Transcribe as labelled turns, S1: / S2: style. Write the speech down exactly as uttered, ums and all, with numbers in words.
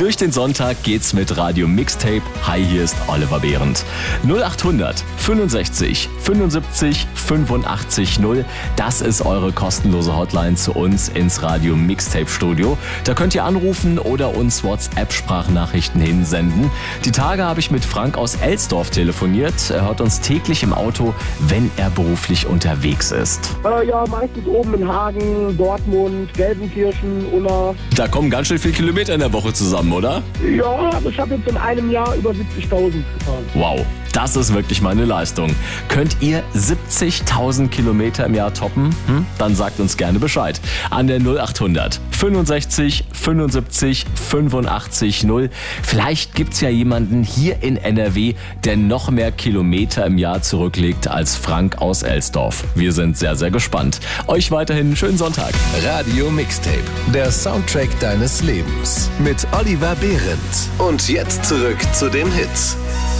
S1: Durch den Sonntag geht's mit Radio Mixtape. Hi, hier ist Oliver Behrendt. null acht hundert fünfundsechzig fünfundsiebzig fünfundachtzig null. Das ist eure kostenlose Hotline zu uns ins Radio Mixtape Studio. Da könnt ihr anrufen oder uns WhatsApp-Sprachnachrichten hinsenden. Die Tage habe ich mit Frank aus Elsdorf telefoniert. Er hört uns täglich im Auto, wenn er beruflich unterwegs ist.
S2: Äh, ja, meistens oben in Hagen, Dortmund, Gelsenkirchen, Unna.
S1: Da kommen ganz schön viele Kilometer in der Woche zusammen, oder?
S2: Ja, also ich habe jetzt in einem Jahr über siebzigtausend gefahren.
S1: Wow, das ist wirklich mal eine Leistung. Könnt ihr siebzigtausend Kilometer im Jahr toppen? Hm? Dann sagt uns gerne Bescheid. An der null acht hundert fünfundsechzig fünfundsiebzig fünfundachtzig null. Vielleicht gibt's ja jemanden hier in N R W, der noch mehr Kilometer im Jahr zurücklegt als Frank aus Elsdorf. Wir sind sehr, sehr gespannt. Euch weiterhin einen schönen Sonntag.
S3: Radio Mixtape, der Soundtrack deines Lebens mit Oliver Behrendt. Und jetzt zurück zu den Hits.